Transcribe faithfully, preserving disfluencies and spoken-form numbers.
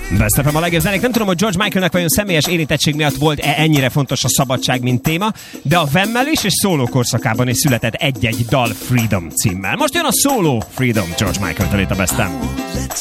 Best ef em a legjobb zenék. Nem tudom, hogy George Michaelnek vajon személyes érintettség miatt volt-e ennyire fontos a szabadság, mint téma, de a Vemmel is és szóló korszakában is született egy-egy dal Freedom címmel. Most jön a szóló Freedom George Michael-től itt a Best ef em.